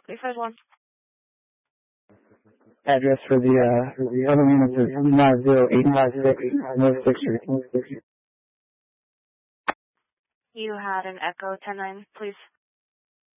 351. Address for the other unit is 90856 North 6th Street. You had an echo 109, please.